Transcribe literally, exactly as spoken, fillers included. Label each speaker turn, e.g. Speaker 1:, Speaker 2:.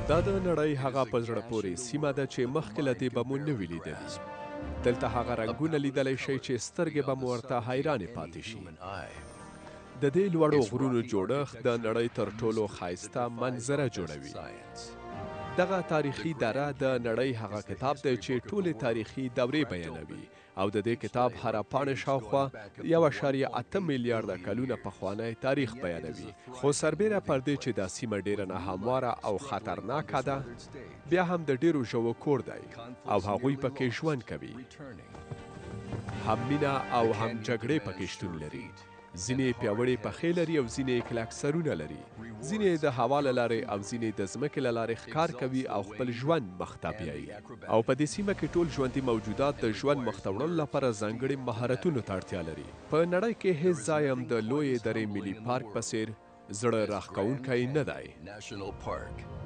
Speaker 1: دا د نړۍ هغه په زړه پورې سیمه ده چې مخکې له دې به مو نه وي لیدلي. دلته هغه رنګونه لیدلی شئ چې سترګې به مو ورته حیرانې پاتې شي. د دې لوړو غرونو جوړښت د نړۍ تر ټولو ښایسته منظره جوړوي. دغه تاریخي دره د نړۍ هغه کتاب دی چې ټولې تاریخي دورې بیانوي او د دې کتاب هره پاڼه شاوخوا یو اعشاریه اته میلیارده کلونه پخوانی تاریخ بیانوي. خو سربیره پر دې چې دا سیمه ډیره ناهمواره او خطرناکه ده، بیا هم د ډیرو ژوو کور دی او هغوی پکې ژوند کوي. هم مینه او هم جګړې پکې شتون لري. ځینې پیاوړې پښې لري او ځینې کلک سرونه لري. ځینې د هوا له لارې او ځینې د ځمکې له لارې ښکار کوي او خپل ژوند مخ ته بیایي. او په دې سیمه کې ټول ژوندي موجودات د ژوند مخ ته وړلو لپاره ځانګړي مهارتونو ته اړتیا لري. په نړۍ کې هیڅ ځای هم د لویې درې ملي پارک په څېر زړه راښکونکی نه دی.